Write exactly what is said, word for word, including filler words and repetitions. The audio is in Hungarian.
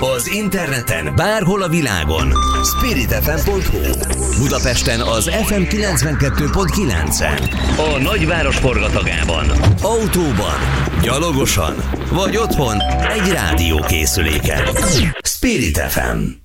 Az interneten, bárhol a világon. spirit ef em pont hu. Budapesten az ef em kilencvenkettő pont kilencen. A nagyváros forgatagában. Autóban, gyalogosan vagy otthon egy rádiókészüléken. Spirit ef em.